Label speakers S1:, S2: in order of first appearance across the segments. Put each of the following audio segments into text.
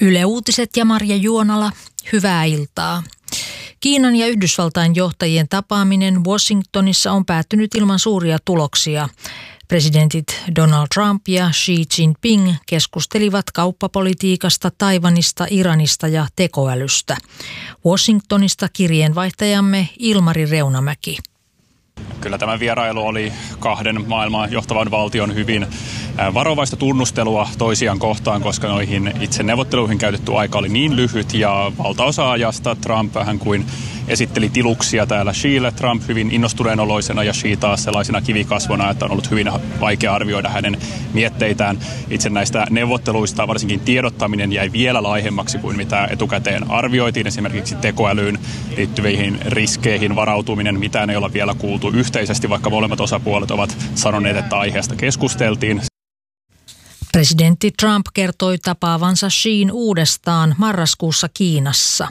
S1: Yle Uutiset ja Marja Juonala, hyvää iltaa. Kiinan ja Yhdysvaltain johtajien tapaaminen Washingtonissa on päättynyt ilman suuria tuloksia. Presidentit Donald Trump ja Xi Jinping keskustelivat kauppapolitiikasta, Taiwanista, Iranista ja tekoälystä. Washingtonista kirjeenvaihtajamme Ilmari Reunamäki.
S2: Kyllä tämä vierailu oli kahden maailman johtavan valtion hyvin varovaista tunnustelua toisiaan kohtaan, koska noihin itse neuvotteluihin käytetty aika oli niin lyhyt ja valtaosa ajasta Trump vähän kuin esitteli tiluksia täällä Xille. Trump hyvin innostuneen oloisena ja Xi taas sellaisena kivikasvona, että on ollut hyvin vaikea arvioida hänen mietteitään. Itse näistä neuvotteluista varsinkin tiedottaminen jäi vielä laihemmaksi kuin mitä etukäteen arvioitiin. Esimerkiksi tekoälyyn liittyviin riskeihin varautuminen, mitään ei olla vielä kuultu yhteisesti, vaikka molemmat osapuolet ovat sanoneet, että aiheesta keskusteltiin.
S1: Presidentti Trump kertoi tapaavansa Xiin uudestaan marraskuussa Kiinassa.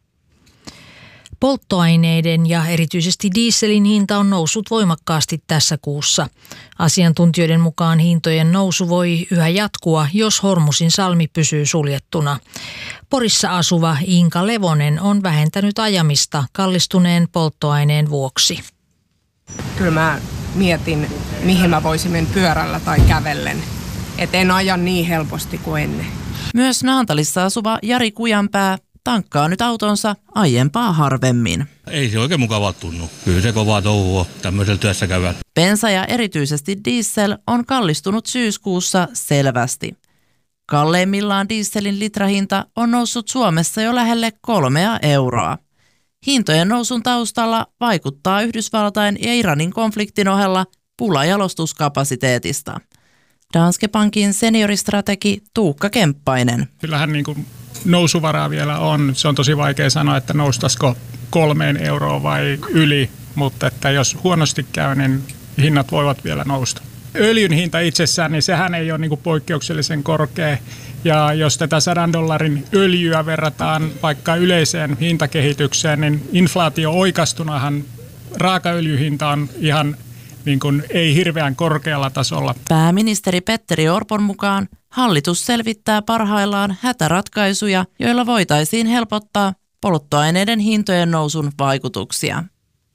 S1: Polttoaineiden ja erityisesti dieselin hinta on noussut voimakkaasti tässä kuussa. Asiantuntijoiden mukaan hintojen nousu voi yhä jatkua, jos Hormusin salmi pysyy suljettuna. Porissa asuva Inka Levonen on vähentänyt ajamista kallistuneen polttoaineen vuoksi.
S3: Kyllä mä mietin, mihin mä voisin mennä pyörällä tai kävellen. Et en aja niin helposti kuin ennen.
S4: Myös Naantalissa asuva Jari Kujanpää tankkaa nyt autonsa aiempaa harvemmin.
S5: Ei se oikein mukavaa tunnu. Kyllä se kovaa touhua tämmöisellä työssä käyvät.
S4: Bensa ja erityisesti diesel on kallistunut syyskuussa selvästi. Kalleimmillaan dieselin litrahinta on noussut Suomessa jo lähelle 3 euroa. Hintojen nousun taustalla vaikuttaa Yhdysvaltain ja Iranin konfliktin ohella pula jalostuskapasiteetista. Danske Bankin senioristrategi Tuukka Kemppainen.
S6: Kyllähän niin kuin nousuvaraa vielä on. Se on tosi vaikea sanoa, että noustaisiko 3 euroa vai yli, mutta että jos huonosti käy, niin hinnat voivat vielä nousta. Öljyn hinta itsessään, niin sehän ei ole niin kuin poikkeuksellisen korkea. Ja jos tätä $100 öljyä verrataan vaikka yleiseen hintakehitykseen, niin inflaatio oikastunahan raakaöljyhinta on ihan niin kuin ei hirveän korkealla tasolla.
S4: Pääministeri Petteri Orpon mukaan hallitus selvittää parhaillaan hätäratkaisuja, joilla voitaisiin helpottaa polttoaineiden hintojen nousun vaikutuksia.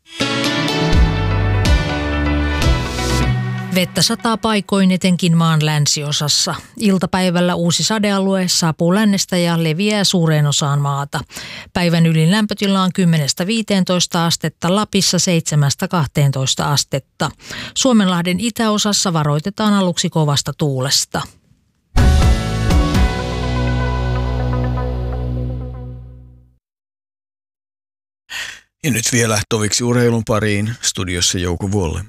S1: Vettä sataa paikoin etenkin maan länsiosassa. Iltapäivällä uusi sadealue saapuu lännestä ja leviää suureen osaan maata. Päivän ylin lämpötila on 10–15 astetta, Lapissa 7–12 astetta. Suomenlahden itäosassa varoitetaan aluksi kovasta tuulesta.
S7: Ja nyt vielä toviksi urheilun pariin, studiossa Jouko Vuolle.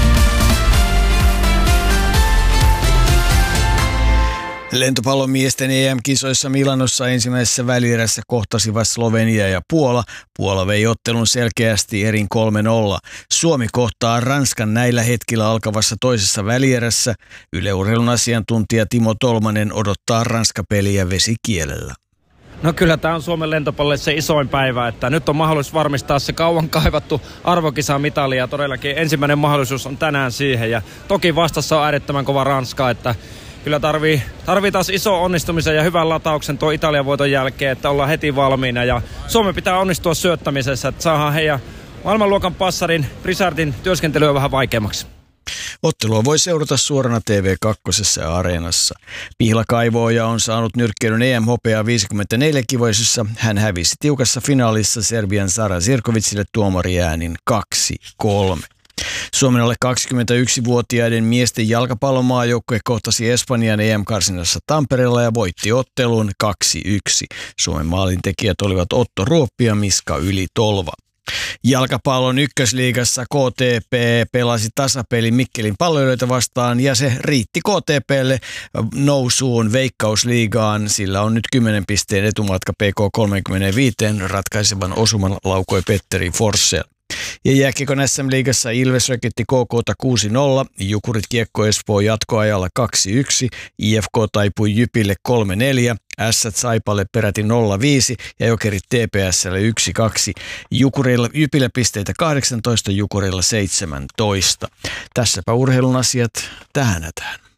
S7: Lentopallomiesten EM-kisoissa Milanossa ensimmäisessä välierässä kohtasivat Slovenia ja Puola. Puola vei ottelun selkeästi erin 3-0. Suomi kohtaa Ranskan näillä hetkillä alkavassa toisessa välierässä. Yle Urheilun asiantuntija Timo Tolmanen odottaa Ranska-peliä vesikielellä.
S8: No kyllä tämä on Suomen lentopallolle se isoin päivä, että nyt on mahdollisuus varmistaa se kauan kaivattu arvokisamitali ja todellakin ensimmäinen mahdollisuus on tänään siihen. Ja toki vastassa on äärettömän kova Ranska, että kyllä tarvii taas iso onnistumisen ja hyvän latauksen tuo Italian voiton jälkeen, että ollaan heti valmiina. Ja Suomen pitää onnistua syöttämisessä, että saadaan heidän maailmanluokan passarin Prisardin työskentelyä vähän vaikeammaksi.
S7: Ottelua voi seurata suorana TV2 ja Areenassa. Pihla Kaivooja on saanut nyrkkeilyn EM-hopeaa 54-kivoisessa. Hän hävisi tiukassa finaalissa Serbian Sara Zirkovicille tuomariäänin 2-3. Suomen alle 21-vuotiaiden miesten jalkapallomaajoukkue kohtasi Espanjan EM-karsinassa Tampereella ja voitti ottelun 2-1. Suomen maalintekijät olivat Otto Ruoppi ja Miska Yli-Tolva. Jalkapallon ykkösliigassa KTP pelasi tasapeli Mikkelin Palloilijoita vastaan ja se riitti KTPlle nousuun Veikkausliigaan. Sillä on nyt 10 pisteen etumatka PK35, ratkaisevan osuman laukoi Petteri Forssell. Ja jääkiekon SM-liigassa Ilves rökitti KK:ta 6-0, Jukurit Kiekko Espoo jatkoajalla 2-1, IFK taipui Jypille 3-4, Ässät Saipalle peräti 0-5 ja Jokerit TPS:lle 1-2. Jypille pisteitä 18, Jukurilla 17. Tässäpä urheilun asiat tähän hätään.